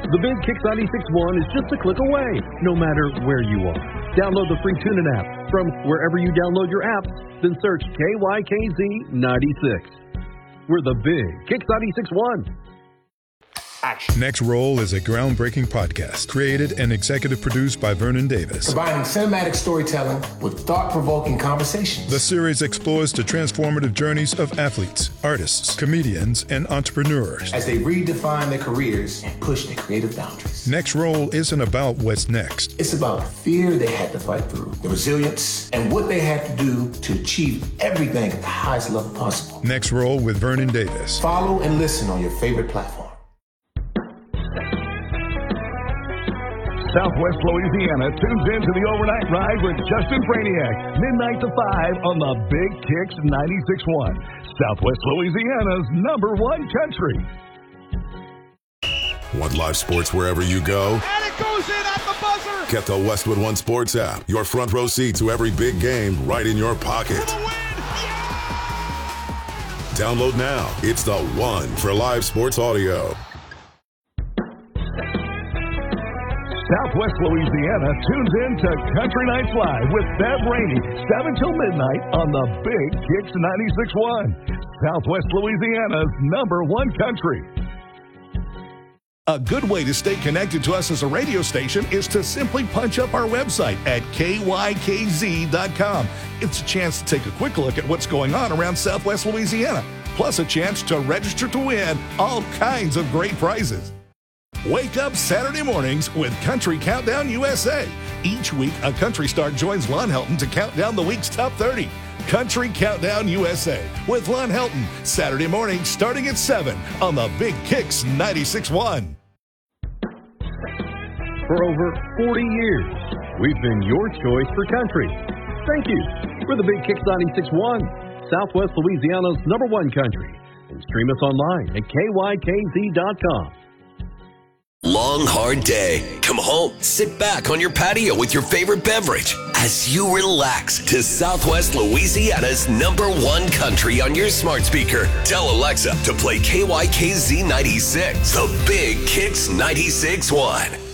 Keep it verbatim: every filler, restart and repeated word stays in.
The Big Kicks ninety-six point one is just a click away, no matter where you are. Download the free TuneIn app from wherever you download your apps, then search K Y K Z ninety-six. We're the Big Kicks ninety-six point one. Action. Next Roll is a groundbreaking podcast created and executive produced by Vernon Davis. Combining cinematic storytelling with thought-provoking conversations. The series explores the transformative journeys of athletes, artists, comedians, and entrepreneurs as they redefine their careers and push their creative boundaries. Next Roll isn't about what's next. It's about the fear they had to fight through, the resilience, and what they had to do to achieve everything at the highest level possible. Next Roll with Vernon Davis. Follow and listen on your favorite platform. Southwest Louisiana tunes into the overnight ride with Justin Braniak, midnight to five on the Big Kicks ninety-six point one, Southwest Louisiana's number one country. Want live sports wherever you go? And it goes in at the buzzer! Get the Westwood One Sports app, your front row seat to every big game right in your pocket. For the win! Yeah! Download now. It's the one for live sports audio. Southwest Louisiana tunes in to Country Nights Live with Bev Rainey, seven till midnight on the Big Kicks ninety-six point one, Southwest Louisiana's number one country. A good way to stay connected to us as a radio station is to simply punch up our website at K Y K Z dot com. It's a chance to take a quick look at what's going on around Southwest Louisiana, plus a chance to register to win all kinds of great prizes. Wake up Saturday mornings with Country Countdown U S A. Each week, a country star joins Lon Helton to count down the week's top thirty. Country Countdown U S A with Lon Helton, Saturday morning starting at seven on the Big Kicks ninety-six point one. For over forty years, we've been your choice for country. Thank you. We're the Big Kicks ninety-six point one, Southwest Louisiana's number one country. And stream us online at K Y K Z dot com. Long, hard day. Come home, sit back on your patio with your favorite beverage as you relax to Southwest Louisiana's number one country on your smart speaker. Tell Alexa to play K Y K Z ninety-six, the Big Kicks ninety-six point one.